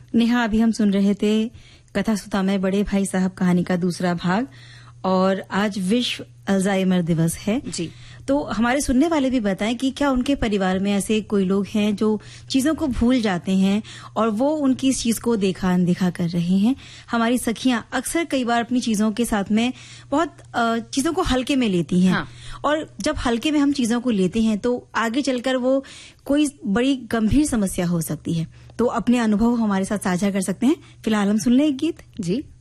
नेहा, अभी हम सुन रहे थे कथा सुता में बड़े भाई साहब कहानी का दूसरा भाग, और आज विश्व अल्जाइमर दिवस है जी। तो हमारे सुनने वाले भी बताएं कि क्या उनके परिवार में ऐसे कोई लोग हैं जो चीजों को भूल जाते हैं और वो उनकी इस चीज को देखा अनदेखा कर रहे हैं। हमारी सखियां अक्सर कई बार अपनी चीजों के साथ में बहुत चीजों को हल्के में लेती हैं। हाँ। और जब हल्के में हम चीजों को लेते हैं तो आगे चलकर वो कोई बड़ी गंभीर समस्या हो सकती है। तो अपने अनुभव हमारे साथ साझा कर सकते हैं। फिलहाल हम सुन लें एक गीत। जी।